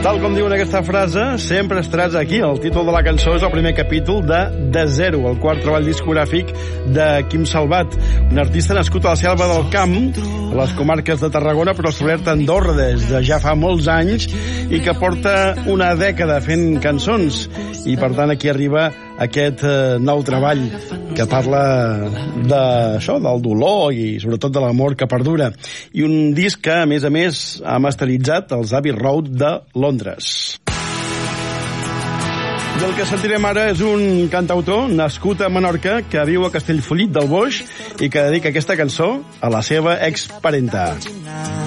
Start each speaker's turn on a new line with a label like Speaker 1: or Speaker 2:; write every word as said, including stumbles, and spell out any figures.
Speaker 1: Tal com diu en aquesta frase, sempre estaràs aquí. El títol de la cançó és el primer capítol de De Zero, el quart treball discogràfic de Quim Salvat, un artista nascut a la Selva del Camp, a les comarques de Tarragona, però establert a Andorra des de ja fa molts anys i que porta una dècada fent cançons. I, per tant, aquí arriba aquest eh, nou treball que parla d'això, del dolor i sobretot de l'amor que perdura. I un disc que, a més a més, ha masteritzat els Abbey Road de Londres. I el que sentirem ara és un cantautor nascut a Menorca que viu a Castellfollit del Boix i que dedica aquesta cançó a la seva exparenta.